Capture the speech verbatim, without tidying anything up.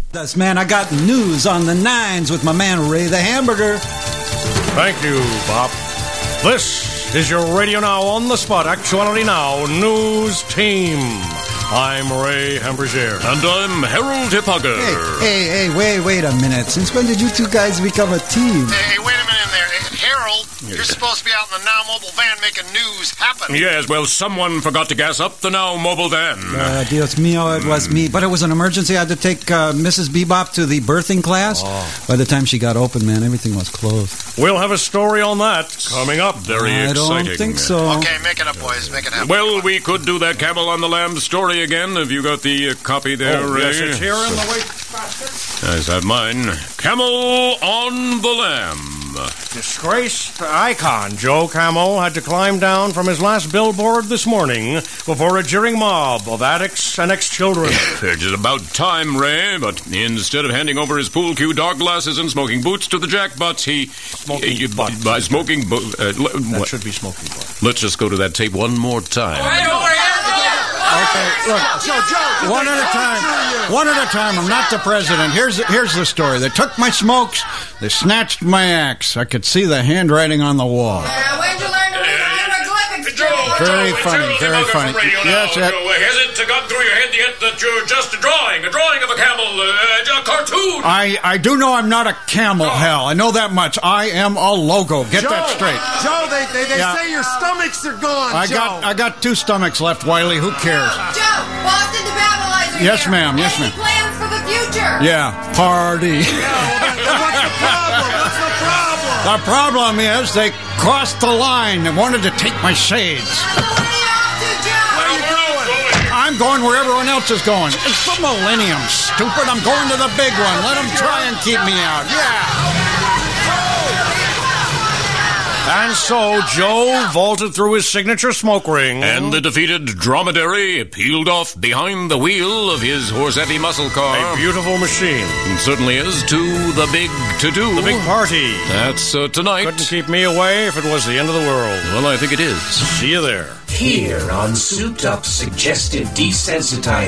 Us, man, I got news on the nines with my man Ray the Hamburger. Thank you, Bob. This is your Radio Now on the spot, Actuality Now news team. I'm Ray Hamburger. And I'm Harold Hippager. Hey, hey, hey, wait, wait a minute. Since when did you two guys become a team? Hey, hey wait a minute in there. Hey, Harold, you're supposed to be out in the Now Mobile van making news happen. Yes, well, someone forgot to gas up the Now Mobile van. Uh, Dios mío, it was me. But it was an emergency. I had to take uh, Missus Bebop to the birthing class. Oh. By the time she got open, man, everything was closed. We'll have a story on that coming up. Very I exciting. don't think so. Okay, make it up, boys. Make it happen. Well, we could do that Camel on the Lamb story again. Have you got the uh, copy there, Oh, Ray? yes, it's here in the weight basket. Yes, I have mine. Camel on the Lamb. Disgraced icon Joe Camel had to climb down from his last billboard this morning before a jeering mob of addicts and ex-children. It's about time, Ray, but instead of handing over his pool cue dog glasses and smoking boots to the jackbutts, he... Smoking he, butts. By smoking... Bu- uh, l- That what? should be smoking butts. Let's just go to that tape one more time. Okay, look, Joe, Joe. one at a time. One at a time. I'm not the president. Here's here's the story. They took my smokes. They snatched my axe. I could see the handwriting on the wall. Uh, when did you learn to read hieroglyphics, Joe? Very funny, very funny. Yes, that- Has it got through your head yet that you're just a drawing, a drawing of a camel, uh, a cartoon? I, I do know I'm not a camel, hell. I know that much. I am a logo. Get Joe, that straight. Joe, they, they, they Yeah. say your stomachs are gone, I Joe. got I got two stomachs left, Wiley. Who cares? Joe, Boston to Babylonizer Yes, here. ma'am, yes, Any ma'am. plans for the future? Yeah, party. What's the problem? What's the problem? The problem is they crossed the line and wanted to take my shades. So where are you off to, Joe? Where you going? I'm going where everyone else is going. It's the millennium, stupid. I'm going to the big one. Let them try and keep me out. Yeah. And so Joe vaulted through his signature smoke ring. And the defeated dromedary peeled off behind the wheel of his horse-heavy muscle car. a beautiful machine. It certainly is to the big to-do. The big party. That's uh, tonight. Couldn't keep me away if it was the end of the world. Well, I think it is. See you there. Here on Souped Up Suggestive Desensitized